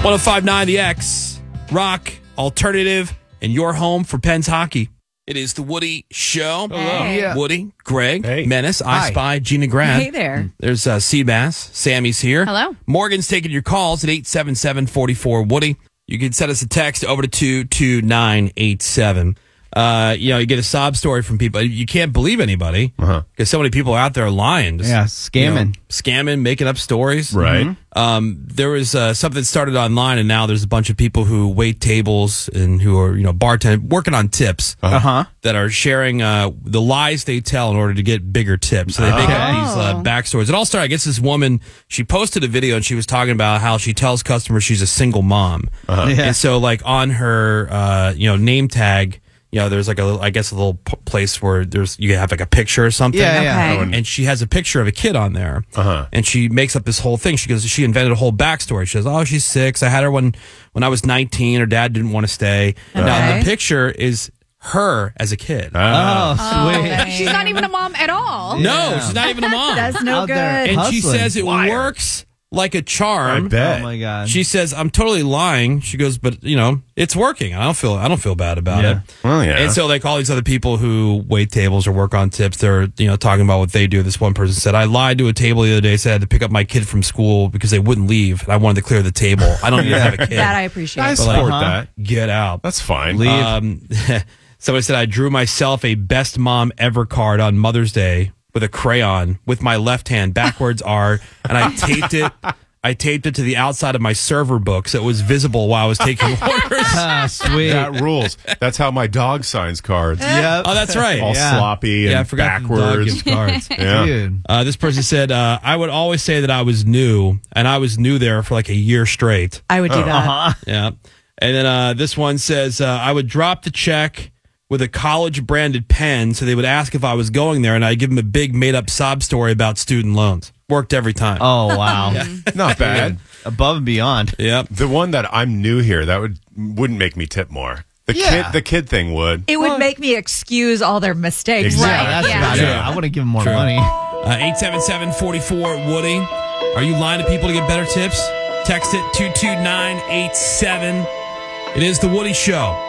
1059 The X, rock, alternative, and your home for Penn's hockey. It is the Woody Show. Hey. Yeah. Woody, Greg, Hey. Menace, I Hi. Spy, Gina Grad. Hey there. There's Seabass. Sammy's here. Hello. Morgan's taking your calls at 877-44-WOODY. You can send us a text over to 22987. You get a sob story from people. You can't believe anybody because so many people out there are lying. Just, Yeah, scamming. Scamming, making up stories. Right. There was something that started online, and now there's a bunch of people who wait tables and who are, bartending, working on tips that are sharing the lies they tell in order to get bigger tips. So they make up these backstories. It all started, I guess this woman, she posted a video and she was talking about how she tells customers she's a single mom. Yeah. And so, like, on her, name tag, there's like a little place where you have like a picture or something. Yeah. Okay. And she has a picture of a kid on there. And she makes up this whole thing. She goes, she invented a whole backstory. She goes, oh, she's 6. I had her when I was 19. Her dad didn't want to stay. Now, Okay. the picture is her as a kid. Oh, sweet. She's not even a mom at all. No, she's not even a mom. That's no Out there. good. And she hustling. says it works like a charm. I bet. Oh my God. She says, I'm totally lying. She goes, but it's working. I don't feel bad about it. Well, yeah. And so, like, all these other people who wait tables or work on tips, they're, talking about what they do. This one person said, I lied to a table the other day, said I had to pick up my kid from school because they wouldn't leave. And I wanted to clear the table. I don't even have a kid. That I appreciate. I But, support like, that. Get out. That's fine. Somebody said, I drew myself a best mom ever card on Mother's Day with a crayon with my left hand, backwards R, and I taped it. I taped it to the outside of my server book so it was visible while I was taking orders. Sweet. That rules. That's how my dog signs cards. Yep. Oh, that's right. All sloppy and I forgot the dog backwards. gives cards. Yeah. Dude. This person said, I would always say that I was new, and I was new there for like a year straight. I would do that. Yeah. And then this one says, I would drop the check with a college-branded pen, so they would ask if I was going there, and I'd give them a big made-up sob story about student loans. Worked every time. Oh, wow. Not bad. Above and beyond. Yep. The one that I'm new here, that wouldn't make me tip more. The kid thing would. It would make me excuse all their mistakes. Exactly. Yeah, that's about it. I want to give him more money. 877-44-WOODY. Are you lying to people to get better tips? Text it 22987. It is The Woody Show.